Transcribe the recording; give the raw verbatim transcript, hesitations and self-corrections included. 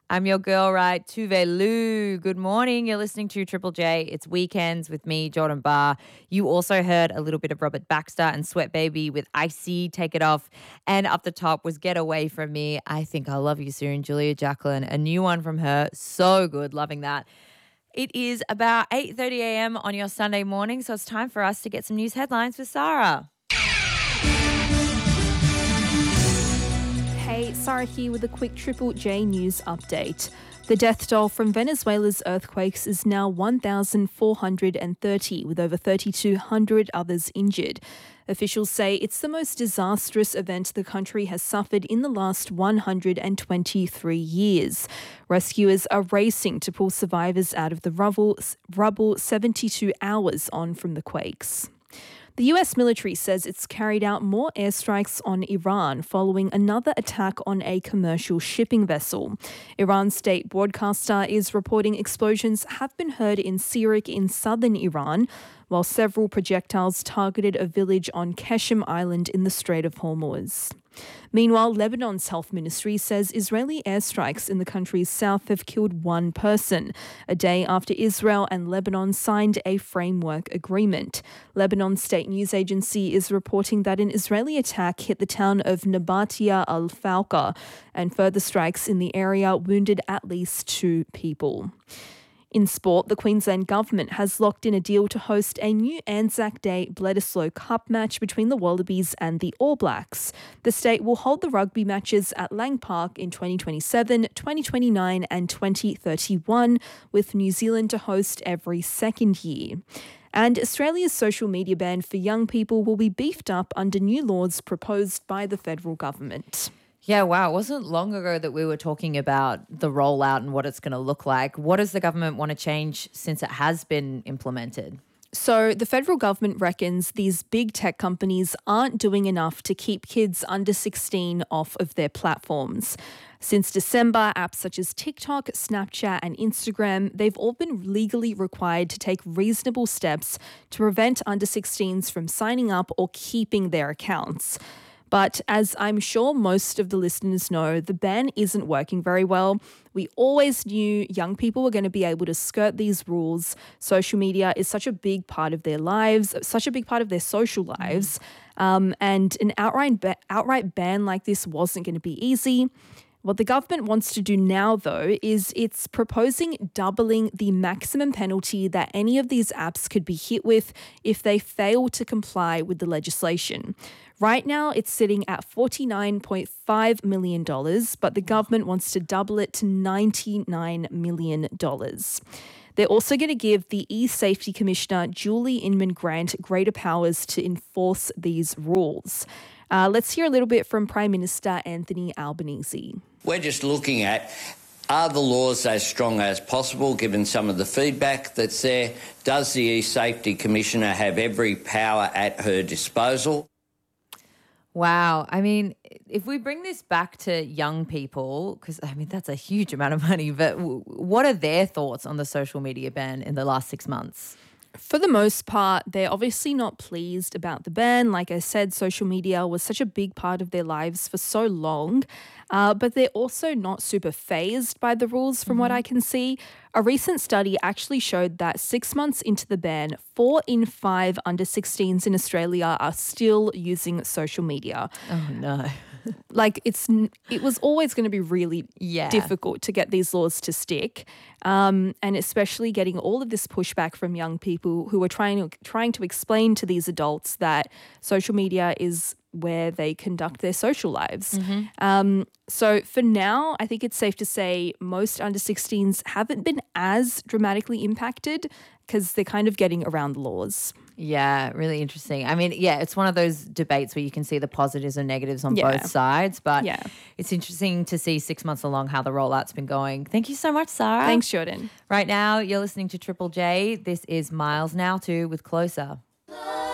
I'm your girl, right? Tuve Lu. Good morning. You're listening to Triple J. It's Weekends with me, Jordan Barr. You also heard a little bit of Robert Baxter and Sweat Baby with Icy, Take It Off. And up the top was Get Away From Me. I Think I'll Love You Soon, Julia Jacqueline. A new one from her. So good. Loving that. It is about eight thirty a.m. on your Sunday morning, so it's time for us to get some news headlines with Sarah. Hey, Sarah here with a quick Triple J news update. The death toll from Venezuela's earthquakes is now one thousand four hundred thirty, with over three thousand two hundred others injured. Officials say it's the most disastrous event the country has suffered in the last one hundred twenty-three years. Rescuers are racing to pull survivors out of the rubble, rubble seventy-two hours on from the quakes. The U S military says it's carried out more airstrikes on Iran following another attack on a commercial shipping vessel. Iran's state broadcaster is reporting explosions have been heard in Sirik in southern Iran, while several projectiles targeted a village on Keshem Island in the Strait of Hormuz. Meanwhile, Lebanon's health ministry says Israeli airstrikes in the country's south have killed one person, a day after Israel and Lebanon signed a framework agreement. Lebanon's state news agency is reporting that an Israeli attack hit the town of Nabatia al-Fawqa, and further strikes in the area wounded at least two people. In sport, the Queensland government has locked in a deal to host a new Anzac Day Bledisloe Cup match between the Wallabies and the All Blacks. The state will hold the rugby matches at Lang Park in twenty twenty-seven, twenty twenty-nine and twenty thirty-one, with New Zealand to host every second year. And Australia's social media ban for young people will be beefed up under new laws proposed by the federal government. Yeah, wow. It wasn't long ago that we were talking about the rollout and what it's going to look like. What does the government want to change since it has been implemented? So the federal government reckons these big tech companies aren't doing enough to keep kids under sixteen off of their platforms. Since December, apps such as TikTok, Snapchat and Instagram, they've all been legally required to take reasonable steps to prevent under sixteens from signing up or keeping their accounts. But as I'm sure most of the listeners know, the ban isn't working very well. We always knew young people were going to be able to skirt these rules. Social media is such a big part of their lives, such a big part of their social lives. Um, and an outright, ba- outright ban like this wasn't going to be easy. What the government wants to do now, though, is it's proposing doubling the maximum penalty that any of these apps could be hit with if they fail to comply with the legislation. Right now, it's sitting at forty-nine point five million dollars, but the government wants to double it to ninety-nine million dollars. They're also going to give the e-safety commissioner, Julie Inman Grant, greater powers to enforce these rules. Uh, let's hear a little bit from Prime Minister Anthony Albanese. We're just looking at, are the laws as strong as possible, given some of the feedback that's there? Does the e-safety commissioner have every power at her disposal? Wow. I mean, if we bring this back to young people, because, I mean, that's a huge amount of money, but w- what are their thoughts on the social media ban in the last six months? For the most part, they're obviously not pleased about the ban. Like I said, social media was such a big part of their lives for so long, uh, but they're also not super fazed by the rules from mm-hmm. what I can see. A recent study actually showed that six months into the ban, four in five under sixteens in Australia are still using social media. Oh, no. Like it's, it was always going to be really yeah. difficult to get these laws to stick, um, and especially getting all of this pushback from young people who are trying to trying to explain to these adults that social media is where they conduct their social lives. Mm-hmm. Um, so for now, I think it's safe to say most under sixteens haven't been as dramatically impacted because they're kind of getting around the laws. Yeah, really interesting. I mean, yeah, it's one of those debates where you can see the positives and negatives on yeah. both sides, but yeah. it's interesting to see six months along how the rollout's been going. Thank you so much, Sarah. Thanks, Jordan. Right now, you're listening to Triple J. This is Miles Now too with Closer.